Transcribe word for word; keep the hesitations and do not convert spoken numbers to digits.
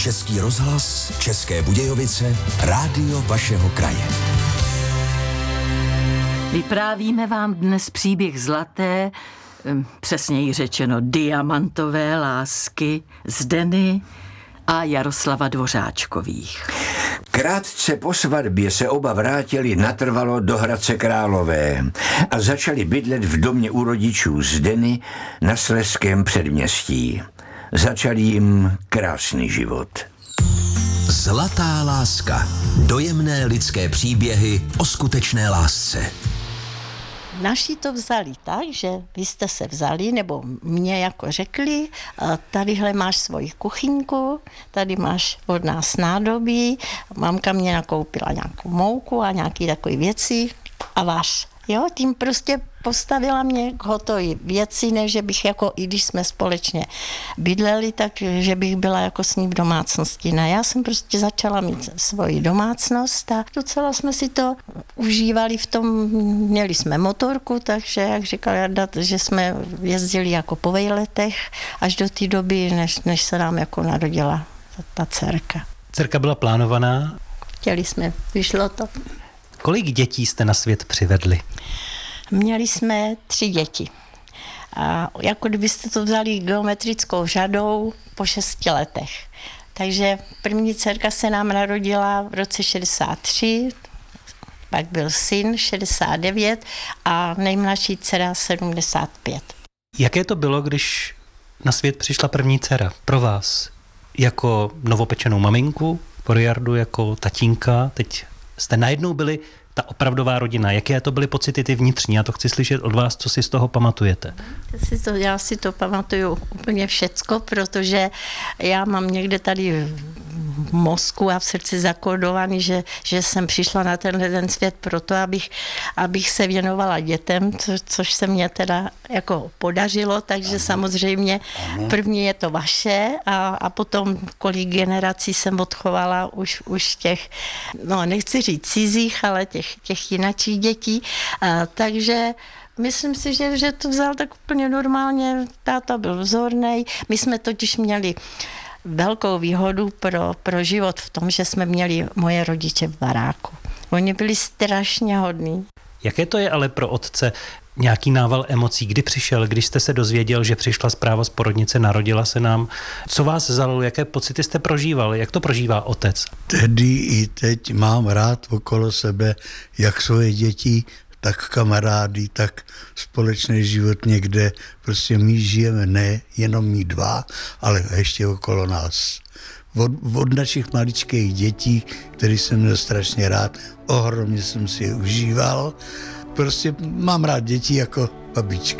Český rozhlas, České Budějovice, rádio vašeho kraje. Vyprávíme vám dnes příběh zlaté, přesněji řečeno diamantové lásky Zdeny a Jaroslava Dvořáčkových. Krátce po svatbě se oba vrátili natrvalo do Hradce Králové a začali bydlet v domě u rodičů Zdeny na Slezském předměstí. Začal jim krásný život. Zlatá láska. Dojemné lidské příběhy o skutečné lásce. Naši to vzali tak, že vy jste se vzali, nebo mě jako řekli, tadyhle máš svoji kuchyňku, tady máš od nás nádobí, mamka mě nakoupila nějakou mouku a nějaké takové věci a váš. Jo, tím prostě postavila mě k hotové věci, ne, že bych jako, i když jsme společně bydleli, tak že bych byla jako s ní v domácnosti. Ne, já jsem prostě začala mít svoji domácnost a docela jsme si to užívali v tom, měli jsme motorku, takže jak říkal Jarda, že jsme jezdili jako po vejletech až do té doby, než, než se nám jako narodila ta, ta dcerka. Dcerka byla plánovaná? Chtěli jsme, vyšlo to. Kolik dětí jste na svět přivedli? Měli jsme tři děti. A jako kdybyste to vzali geometrickou řadou po šesti letech. Takže první dcerka se nám narodila v roce šedesát tři, pak byl syn šedesát devět a nejmladší dcera sedmdesát pět. Jaké to bylo, když na svět přišla první dcera pro vás? Jako novopečenou maminku, pro Jardu jako tatínka, teď jste najednou byli ta opravdová rodina. Jaké to byly pocity ty vnitřní? Já to chci slyšet od vás, co si z toho pamatujete. Já si to, já si to pamatuju úplně všecko, protože já mám někde tady v mozku a v srdci zakódovaný, že, že jsem přišla na tenhle ten svět proto, abych, abych se věnovala dětem, co, což se mně teda jako podařilo, takže ano. Samozřejmě ano. První je to vaše a, a potom kolik generací jsem odchovala už, už těch, no nechci říct cizích, ale těch, těch jinačích dětí, a, takže myslím si, že, že to vzal tak úplně normálně, táta byl vzornej, my jsme totiž měli velkou výhodu pro, pro život v tom, že jsme měli moje rodiče v baráku. Oni byli strašně hodní. Jaké to je ale pro otce nějaký nával emocí? Kdy přišel, když jste se dozvěděl, že přišla zpráva z porodnice, narodila se nám? Co vás zalilo? Jaké pocity jste prožíval? Jak to prožívá otec? Tedy i teď mám rád okolo sebe jak svoje děti, tak kamarády, tak společný život někde. Prostě my žijeme ne jenom my dva, ale ještě okolo nás. Od, od našich maličkých dětí, který jsem měl strašně rád, ohromně jsem si je užíval. Prostě mám rád děti jako babička.